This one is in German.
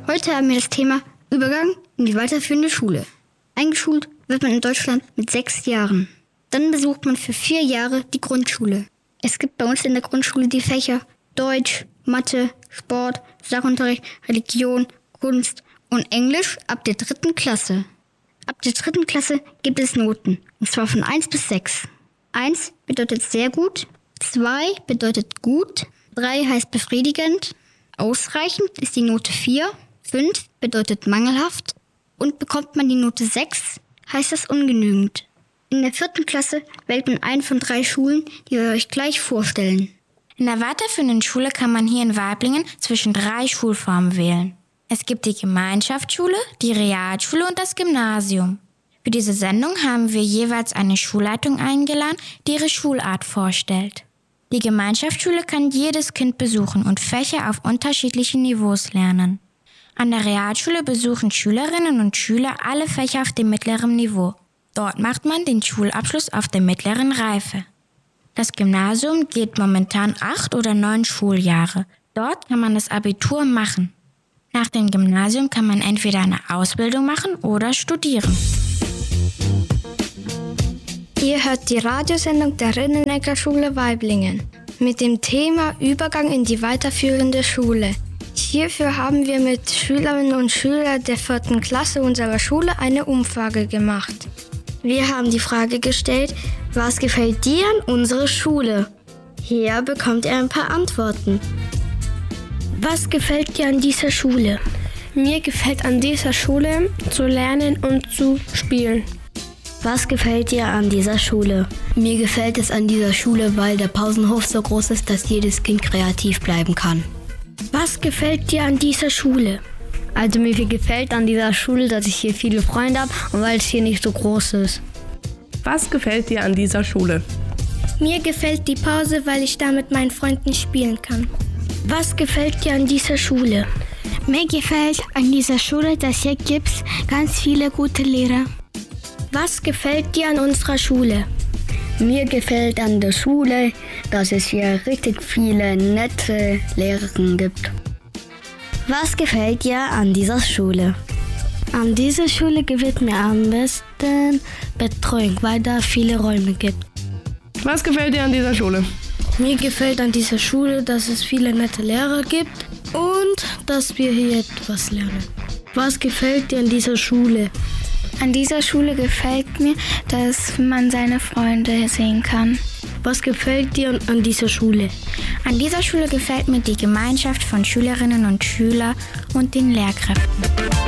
Heute haben wir das Thema Übergang in die weiterführende Schule. Eingeschult wird man in Deutschland mit 6 Jahren. Dann besucht man für 4 Jahre die Grundschule. Es gibt bei uns in der Grundschule die Fächer Deutsch, Mathe, Sport, Sachunterricht, Religion, Kunst und Englisch ab der 3. Klasse. Ab der 3. Klasse gibt es Noten, und zwar von 1 bis 6. 1 bedeutet sehr gut, 2 bedeutet gut, 3 heißt befriedigend, ausreichend ist die Note 4, 5 bedeutet mangelhaft und bekommt man die Note 6, heißt das ungenügend. In der 4. Klasse wählt man eine von 3 Schulen, die wir euch gleich vorstellen. In der weiterführenden Schule kann man hier in Waiblingen zwischen 3 Schulformen wählen. Es gibt die Gemeinschaftsschule, die Realschule und das Gymnasium. Für diese Sendung haben wir jeweils eine Schulleitung eingeladen, die ihre Schulart vorstellt. Die Gemeinschaftsschule kann jedes Kind besuchen und Fächer auf unterschiedlichen Niveaus lernen. An der Realschule besuchen Schülerinnen und Schüler alle Fächer auf dem mittleren Niveau. Dort macht man den Schulabschluss auf der mittleren Reife. Das Gymnasium geht momentan 8 oder 9 Schuljahre. Dort kann man das Abitur machen. Nach dem Gymnasium kann man entweder eine Ausbildung machen oder studieren. Ihr hört die Radiosendung der Rinnenecker-Schule Waiblingen mit dem Thema Übergang in die weiterführende Schule. Hierfür haben wir mit Schülerinnen und Schülern der 4. Klasse unserer Schule eine Umfrage gemacht. Wir haben die Frage gestellt, was gefällt dir an unserer Schule? Hier bekommt ihr ein paar Antworten. Was gefällt dir an dieser Schule? Mir gefällt an dieser Schule zu lernen und zu spielen. Was gefällt dir an dieser Schule? Mir gefällt es an dieser Schule, weil der Pausenhof so groß ist, dass jedes Kind kreativ bleiben kann. Was gefällt dir an dieser Schule? Also mir gefällt an dieser Schule, dass ich hier viele Freunde habe und weil es hier nicht so groß ist. Was gefällt dir an dieser Schule? Mir gefällt die Pause, weil ich da mit meinen Freunden spielen kann. Was gefällt dir an dieser Schule? Mir gefällt an dieser Schule, dass hier gibt ganz viele gute Lehrer. Was gefällt dir an unserer Schule? Mir gefällt an der Schule, dass es hier richtig viele nette Lehrerinnen gibt. Was gefällt dir an dieser Schule? An dieser Schule gefällt mir am besten Betreuung, weil da viele Räume gibt. Was gefällt dir an dieser Schule? Mir gefällt an dieser Schule, dass es viele nette Lehrer gibt und dass wir hier etwas lernen. Was gefällt dir an dieser Schule? An dieser Schule gefällt mir, dass man seine Freunde sehen kann. Was gefällt dir an dieser Schule? An dieser Schule gefällt mir die Gemeinschaft von Schülerinnen und Schülern und den Lehrkräften.